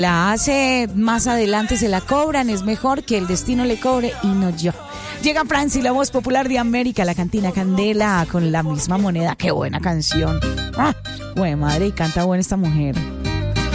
la hace más adelante, se la cobran, es mejor que el destino le cobre y no yo. Llega Franci, la voz popular de América, la cantina Candela, con la misma moneda. ¡Qué buena canción! ¡Ah! Güey, madre, y canta buena esta mujer.